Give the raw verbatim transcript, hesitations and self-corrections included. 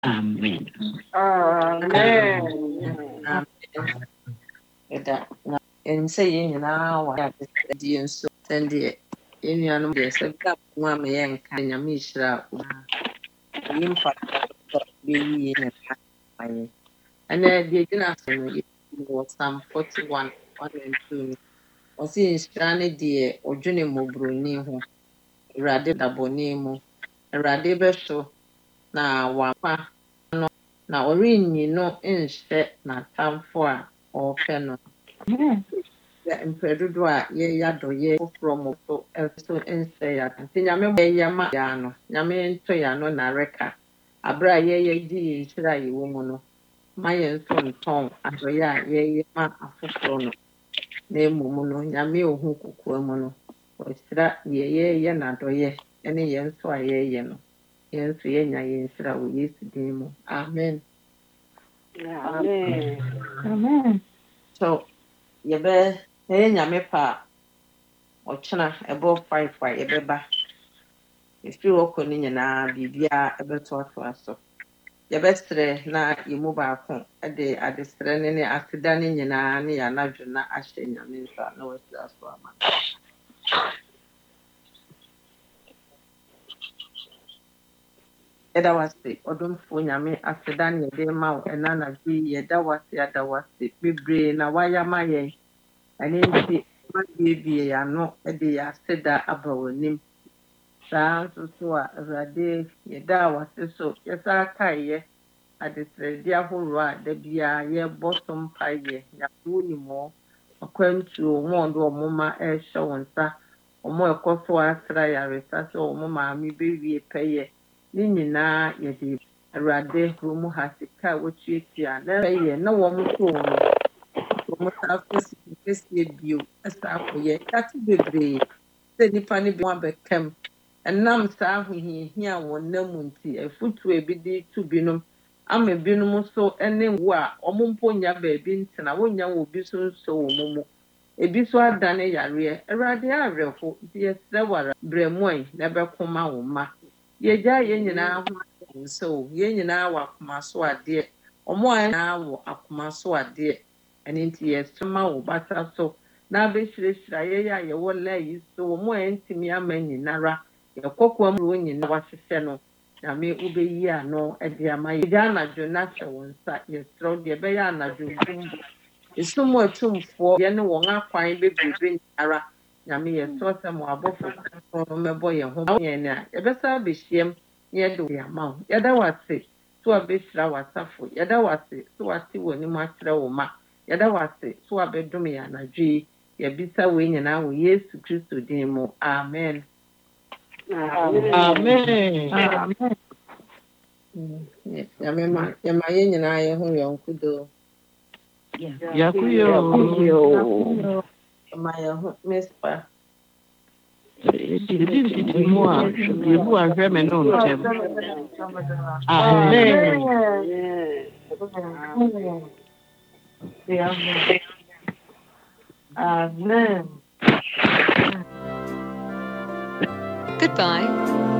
Amen. Amen. Amen. Ɛda na ɛnim sɛ yɛn nyinaa wɔ adeɛ nso sɛndeɛ yɛn nuanom deɛ sɛ bi a a meyɛ nka nyame hyira wo yi mfa sɛ bɛyi yɛn nyinaa ayɛ ɛnɛ deɛ gyina so no yɛdi wɔ Psalm forty one one and two no ɔse nhyira ne deɛ ɔdwene mmɔborɔni ho Awurade da bɔne mu Awurade bɛso na wampa no na ɔrenyi no nhyɛ n'atamfo a ɔrepɛ no. Yɛ mprɛ dodoɔ a yɛyɛ adɔyɛ foforɔ mo so nso nsɛ yɛ ado. Nti nyame bɔ yɛyɛ ma yɛ ano. Nyame ntɔ yɛn ano nnareka. Abere a yɛyɛ di yɛn nhyira a yɛwɔ mu no, ma yɛn nso ntɔn adɔyɛ a yɛyɛ ma afoforɔ no. Na mmom no, nyame a ohu kokoa mu no, ɔhyira deɛ yɛyɛ n'adɔyɛ ne yɛn nso a yɛyɛ no. Yɛn nso yɛnya yɛn nhyira wɔ Yesu din mu. Amen. Amen. Amen. So yɛbɛ na yɛ nyame pa a ɔkyena ɛbɔ five a yɛbɛba. Ɛfiri hɔ kɔ no nyinaa biribiara ɛbɛtoatoa so. Yɛbɛsrɛ na yɛn mu baako de adesrɛ ne ne aseda ne nyinaa ne yɛn anadwo na ahyɛ nyame nsa na wasira so ama. Yɛda wase ɔdomfoɔ nyame aseda ne yɛde ma wo ɛna anadwo yi yɛda wase ada wase bebree na wayɛ ama yɛn. Ɛno nti wabiebie yɛn ano de yɛn aseda aba w'anim. Saa nso so a Awurade yɛda a wase so yɛsa kaeɛ adesrɛde ahorow a da biara yɛbɔ so mpaeɛ nyame wo nim hɔ akwantuo ɔmo a ɔde ɔmo ma ɛrehyɛ wo nsa ɔmo a ɛkɔ so asra yaresa sɛ ɔmo maame bɛwie pɛyɛ ne nyinaa yɛde Awurade kurom ha sika a wɔatuatua na pɛyɛ na wɔn so no wɔn san so si kɛseɛ bio ɛsa akɔyɛ yɛate bebree sɛ nnipa no bi ho abɛkam ɛnam saa ahohiahia a wɔnam mu nti afotuo a ebi de tu binom ama binom nso ne wo a ɔmo mpo nya baabi ntena wonya wɔ obi so nso wɔ mo mu ebi so adane yareɛ Awurade awerɛho nti yɛsrɛ wo ara brɛ mu ɛ na ɛbɛko ma wo mma yɛgya yɛn nyinaa ho ayɛ wo nsa o yɛn nyinaa wɔ akoma so adeɛ ɔmo a nyinaa wɔ akoma so adeɛ ɛno nti yɛsrɛ ma wo basa so na abɛhyirahyira yɛyɛ a yɛwɔ la yi so ɔmo a ɛntumi ama nyinara yɛkɔkɔɔ mu wɔn nyinaa wahyehyɛ no nyame wobɛyi ano de ama yɛ yɛgya anadwo no ahyɛ wo nsa yɛsrɛ wo deɛ ɛbɛyɛ anadwo nkumbu esum atumfoɔ yɛne wɔn akwan bebrebe nyinara nyame yɛsrɛ sɛ mo abɔfo kronkron mmɛbɔ yɛn ho yɛn a yɛbɛsa abɛhyiam na yɛde wo ama wo yɛda wo ase so wabɛhyira w'asafo yɛda wo ase so wate w'anim akyerɛ wo ma yɛda wo ase so wabɛdom yɛn anadwo yi yɛbisa wei nyinaa wɔ Yesu Kristo din mu amen. Amen. Amen. Mm, yeah, nyame ma yɛma yɛn nyinaa yɛ ho yɔnko do Yakuyo. Yakuyo. yɛma yɛn ho mespa Yedi ntiti mu a yebu ahwɛ me no ntɛm. Amen. Amen. Amen. Goodbye.